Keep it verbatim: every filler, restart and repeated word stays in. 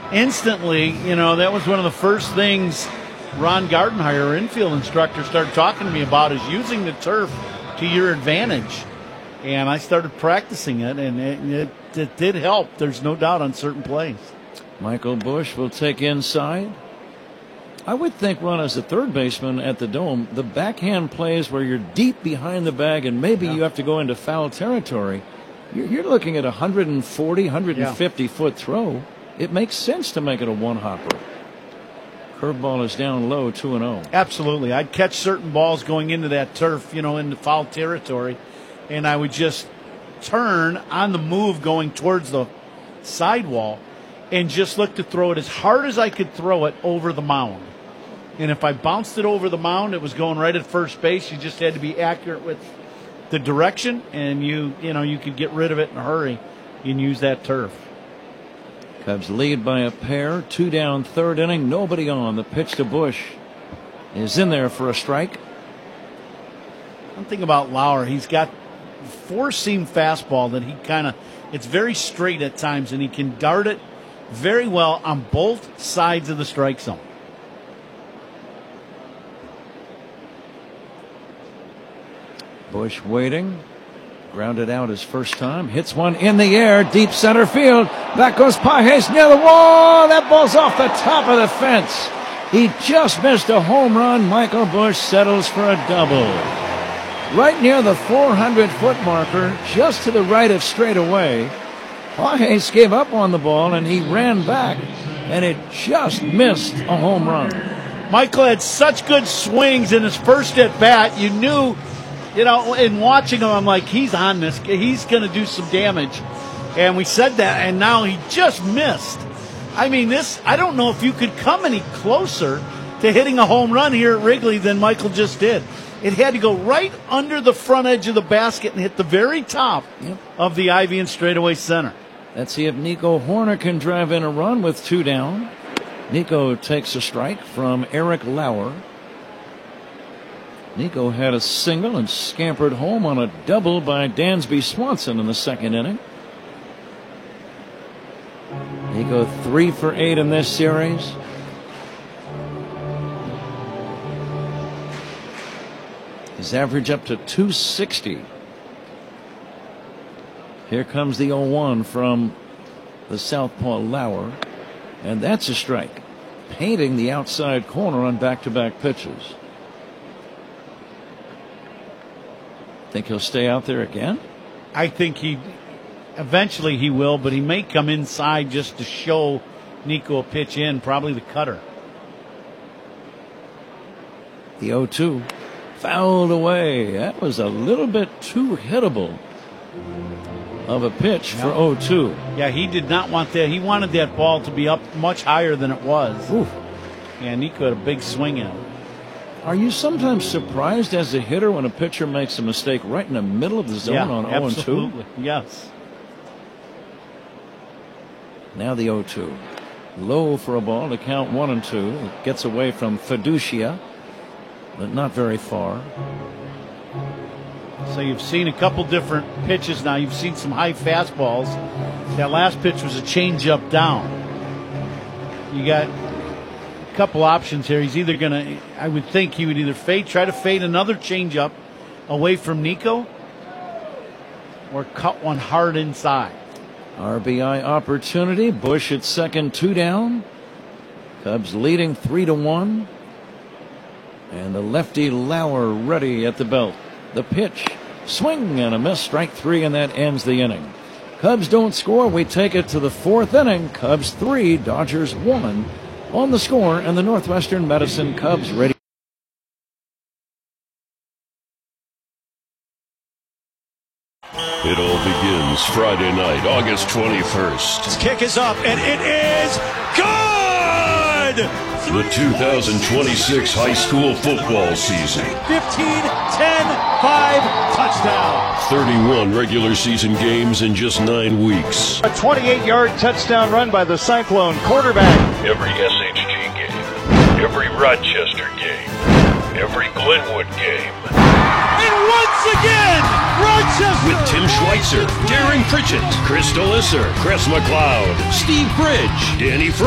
instantly, you know, that was one of the first things Ron Gardenhire, our infield instructor, started talking to me about, is using the turf to your advantage. And I started practicing it, and it, it, it did help. There's no doubt on certain plays. Michael Busch will take inside. I would think, Ron, as a third baseman at the Dome, the backhand plays where you're deep behind the bag and maybe yeah. you have to go into foul territory. You're, you're looking at a one forty, one fifty yeah. foot throw. It makes sense to make it a one-hopper. Curveball is down low, two and oh. Absolutely. I'd catch certain balls going into that turf, you know, into foul territory, and I would just turn on the move going towards the sidewall and just look to throw it as hard as I could throw it over the mound. And if I bounced it over the mound, it was going right at first base. You just had to be accurate with the direction, and you, you know, you could get rid of it in a hurry and use that turf. Cubs lead by a pair, two down, third inning, nobody on. The pitch to Busch is in there for a strike. One thing about Lauer, he's got four-seam fastball that he kind of, it's very straight at times, and he can dart it very well on both sides of the strike zone. Busch waiting. Grounded out his first time. Hits one in the air. Deep center field. Back goes Pages near the wall. That ball's off the top of the fence. He just missed a home run. Michael Busch settles for a double. Right near the four hundred foot marker, just to the right of straightaway. Pages gave up on the ball and he ran back, and it just missed a home run. Michael had such good swings in his first at bat. You knew, you know, in watching him, I'm like, he's on this. He's going to do some damage. And we said that, and now he just missed. I mean, this, I don't know if you could come any closer to hitting a home run here at Wrigley than Michael just did. It had to go right under the front edge of the basket and hit the very top yep. of the ivy and straightaway center. Let's see if Nico Hoerner can drive in a run with two down. Nico takes a strike from Eric Lauer. Nico had a single and scampered home on a double by Dansby Swanson in the second inning. Nico three for eight in this series. His average up to two sixty. Here comes the oh one from the southpaw Lauer, and that's a strike. Painting the outside corner on back-to-back pitches. Think he'll stay out there again? I think he eventually he will, but he may come inside just to show Nico a pitch in, probably the cutter. The oh two fouled away. That was a little bit too hittable of a pitch for oh two. Yeah, he did not want that. He wanted that ball to be up much higher than it was. Oof. Yeah, Nico had a big swing in it. Are you sometimes surprised as a hitter when a pitcher makes a mistake right in the middle of the zone yeah, on oh and two? Absolutely, yes. Now the oh two. Low for a ball to count one and two. It gets away from Fiducia, but not very far. So you've seen a couple different pitches now. You've seen some high fastballs. That last pitch was a changeup down. You got a couple options here. He's either going to, I would think he would either fade, try to fade another changeup away from Nico, or cut one hard inside. R B I opportunity. Busch at second, two down. Cubs leading three to one. And the lefty Lauer ready at the belt. The pitch, swing and a miss, strike three, and that ends the inning. Cubs don't score. We take it to the fourth inning. Cubs three, Dodgers one. On the score, and the Northwestern Medicine Cubs ready. It all begins Friday night, August twenty-first. This kick is up, and it is good! The two thousand twenty-six high school football season. fifteen, ten, five, touchdown. thirty-one regular season games in just nine weeks. A twenty-eight yard touchdown run by the Cyclone quarterback. Every S H G game, every Rochester game, every Glenwood game. And once again, Rochester! With Tim Schweitzer, Darren Pritchett, Chris Delisser, Chris McLeod, Steve Bridge, Danny Fr